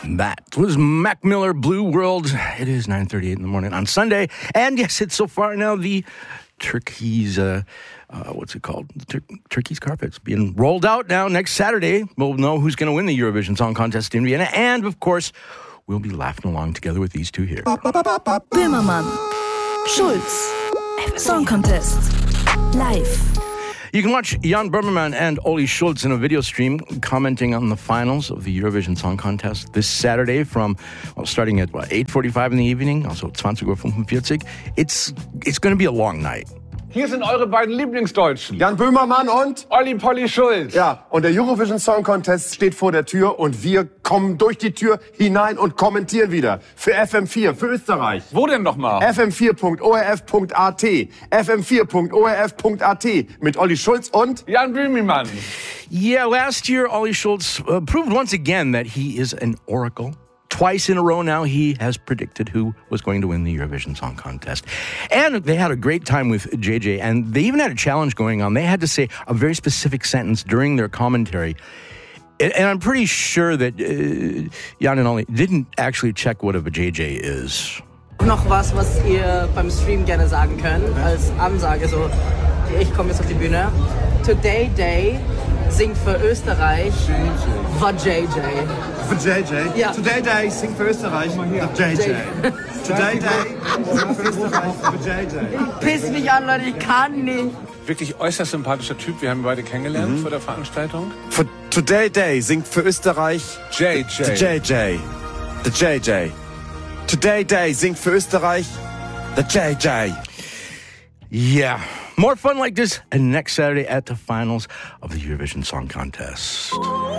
That was Mac Miller, Blue World. It is 9:38 in the morning on Sunday. And yes, it's so far now the Turkey's, what's it called? Turkey's carpet's being rolled out now. Next Saturday, we'll know who's going to win the Eurovision Song Contest in Vienna. And, of course, we'll be laughing along together with these two here. Böhmermann, Schulz, Song Contest, live. You can watch Jan Böhmermann and Olli Schulz in a video stream commenting on the finals of the Eurovision Song Contest this Saturday from, starting at 8:45 in the evening, also 20:45 Uhr. It's going to be a long night. Hier sind eure beiden Lieblingsdeutschen. Jan Böhmermann und Olli Polly Schulz. Ja, und der Eurovision Song Contest steht vor der Tür und wir kommen durch die Tür hinein und kommentieren wieder. Für FM4, für Österreich. Wo denn nochmal? fm4.orf.at. fm4.orf.at mit Olli Schulz und Jan Böhmermann. Yeah, last year, Olli Schulz proved once again that he is an oracle. Twice in a row now, he has predicted who was going to win the Eurovision Song Contest. And they had a great time with JJ, and they even had a challenge going on. They had to say a very specific sentence during their commentary. And I'm pretty sure that Jan and Olli didn't actually check what a JJ is. Noch was ihr beim Stream gerne sagen könnt, als Ansage, so, ich komme jetzt auf die Bühne. Today Day singt für Österreich JJ. für JJ. Ja. Today Day singt für Österreich the JJ. Today Day singt für Österreich the JJ. Piss mich an, Leute, ich kann nicht. Wirklich äußerst sympathischer Typ. Wir haben ihn beide kennengelernt vor der Veranstaltung. For Today Day singt für Österreich JJ. the JJ. The JJ. Today Day singt für Österreich the JJ. Yeah. More fun like this and next Saturday at the finals of the Eurovision Song Contest.